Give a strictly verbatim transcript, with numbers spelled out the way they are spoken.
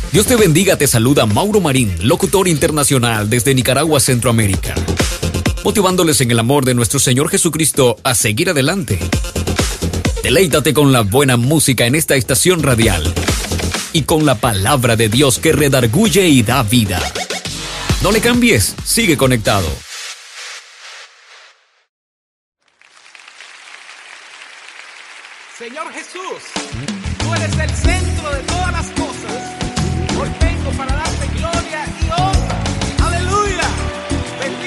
Dios te bendiga, te saluda Mauro Marín, locutor internacional desde Nicaragua, Centroamérica, motivándoles en el amor de nuestro Señor Jesucristo a seguir adelante. Deleítate con la buena música en esta estación radial y con la palabra de Dios que redarguye y da vida. No le cambies, sigue conectado. Señor Jesús, tú eres el centro de todas las cosas. Hoy vengo para dar